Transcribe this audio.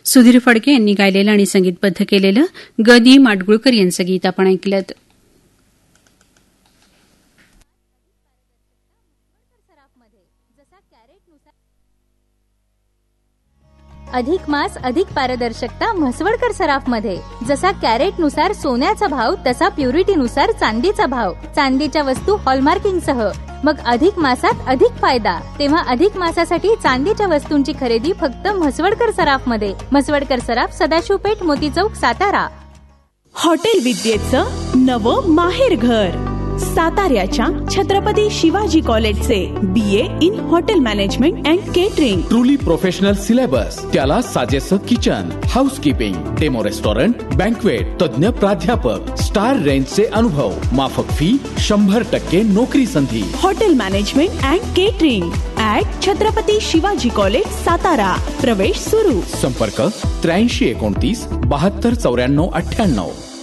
सुधीर फडके यांनी गायलेलं आणि संगीतबद्ध केलेलं गदी माडगुळकर यांचं गीत आपण ऐकलं. अधिक मास अधिक पारदर्शकता म्हसवडकर सराफमध्ये. जसा कॅरेटनुसार सोन्याचा भाव तसा प्युरिटीनुसार चांदीचा भाव. चांदीच्या वस्तू हॉलमार्किंगसह. मग अधिक मासात अधिक फायदा. तेव्हा अधिक मासासाठी चांदीच्या वस्तूंची खरेदी फक्त म्हसवडकर सराफमध्ये. म्हसवडकर सराफ, सदाशिवपेठ, मोती चौक, सातारा. हॉटेल विद्येचं नवं माहेर घर. साताऱ्याच्या छत्रपती शिवाजी कॉलेजचे BA in hotel management and catering. Truly professional syllabus. त्याला साजेसं kitchen, housekeeping, demo restaurant, banquet, तज्ञ प्राध्यापक, स्टार रेंजचे अनुभव, माफक फी, 100% नोकरी संधी. Hotel management and catering @ Chhatrapati Shivaji college, Satara. प्रवेश सुरू. संपर्क 8329 72 94 98.